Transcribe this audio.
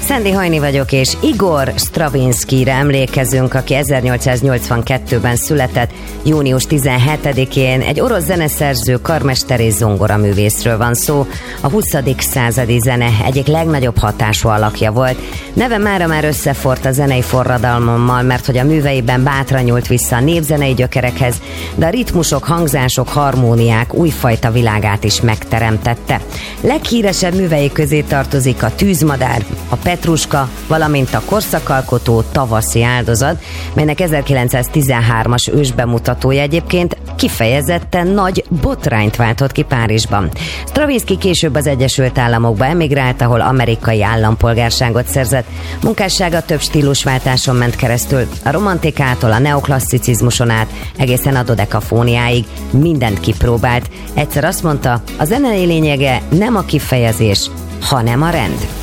Szendi Hajni vagyok, és Igor Stravinskijre emlékezünk, aki 1882-ben született, június 17-én. Egy orosz zeneszerző, karmester és zongoraművészről van szó. A 20. századi zene egyik legnagyobb hatású alakja volt. Neve mára már összefort a zenei forradalommal, mert hogy a műveiben bátran nyúlt vissza a népzenei gyökerekhez, de a ritmusok, hangzások, harmóniák újfajta világát is megteremtette. Leghíresebb művei közé tartozik a Tűzmadár, a Petruska, valamint a korszakalkotó Tavaszi áldozat, melynek 1913-as ősbemutatója egyébként kifejezetten nagy botrányt váltott ki Párizsban. Stravinskij később az Egyesült Államokba emigrált, ahol amerikai állampolgárságot szerzett. Munkássága több stílusváltáson ment keresztül, a romantikától a neoklasszicizmuson át, egészen a dodekafóniáig mindent kipróbált. Egyszer azt mondta, a zenei lényege nem a kifejezés, hanem a rend.